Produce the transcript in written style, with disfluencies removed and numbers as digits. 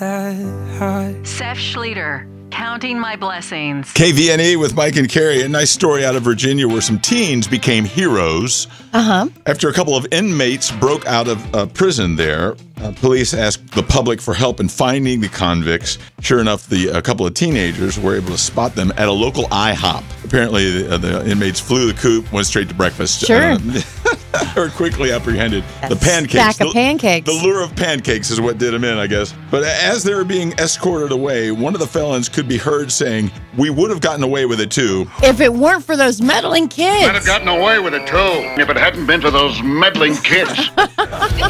Seth Schlueter, Counting My Blessings. KVNE with Mike and Carrie. A nice story out of Virginia where some teens became heroes. After a couple of inmates broke out of prison there. Police asked the public for help in finding the convicts. Sure enough, a couple of teenagers were able to spot them at a local IHOP. Apparently, the inmates flew the coop, went straight to breakfast. Sure. Or quickly apprehended the pancakes. Stack of pancakes. The lure of pancakes is what did them in, I guess. But as they were being escorted away, one of the felons could be heard saying, "We would have gotten away with it too if it weren't for those meddling kids." I'd have gotten away with it too if it hadn't been for those meddling kids.